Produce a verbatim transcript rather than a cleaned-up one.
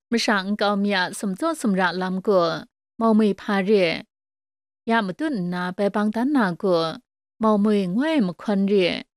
มช่างก็มีสมโจสมระลำกัวมอมือพาเรียยามตุนนาไปบางตันนากัวมอมือง่วยมควันเรีย